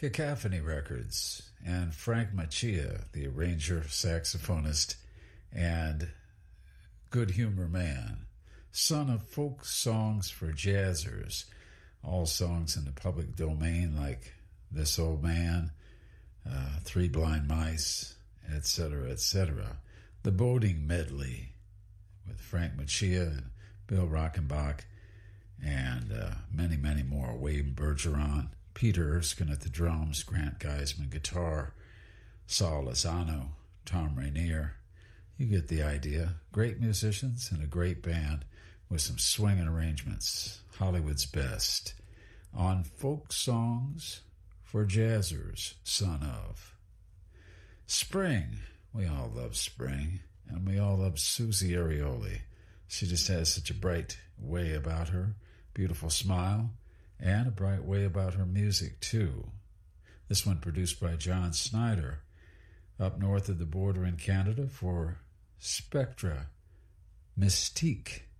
Cacophony Records, and Frank Machia, the arranger, saxophonist, and good humor man, son of folk songs for jazzers, all songs in the public domain like This Old Man, Three Blind Mice, etc., etc. The Boating Medley with Frank Machia and Bill Rockenbach, and many, many more. Wayne Bergeron, Peter Erskine at the drums, Grant Geisman guitar, Saul Lozano, Tom Rainier. You get the idea. Great musicians and a great band with some swinging arrangements. Hollywood's best. On Folk Songs for Jazzers, son of. Spring. We all love spring. And we all love Susie Arioli. She just has such a bright way about her, beautiful smile, and a bright way about her music, too. This one produced by John Snyder, up north of the border in Canada for Spectra Mystique.